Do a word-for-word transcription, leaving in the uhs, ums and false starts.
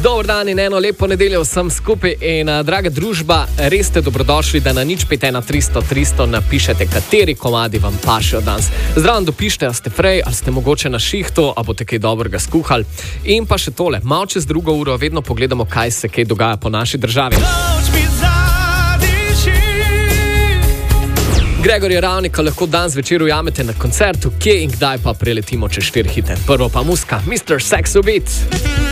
Dober dan in eno lepo nedeljo vsem skupaj in uh, draga družba, res ste dobrodošli, da na nič pet ena tristo tristo napišete, kateri komadi vam pašejo danes. Zdravo dopište, ali ste frej, ali ste mogoče na šihtu, ali boste kaj dobrega skuhali. In pa še tole, malo čez drugo uro vedno pogledamo, kaj se kaj dogaja po naši državi. Gregorja Ravnika lahko danes večer ujamete na koncertu, kje in kdaj pa preletimo čez štiri hite. Prvo pa muska, mister Saxo Beat.